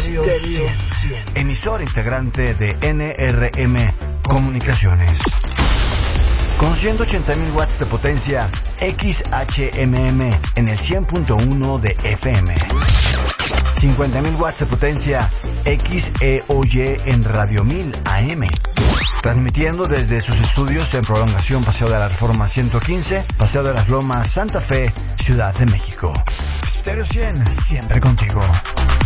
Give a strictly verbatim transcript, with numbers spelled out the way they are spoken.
Stereo cien, emisor integrante de N R M Comunicaciones. Con ciento ochenta mil watts de potencia X H M M en el cien punto uno de F M. cincuenta mil watts de potencia X E O Y en Radio mil A M. Transmitiendo desde sus estudios en Prolongación Paseo de la Reforma ciento quince, Paseo de las Lomas, Santa Fe, Ciudad de México. Stereo cien, siempre contigo.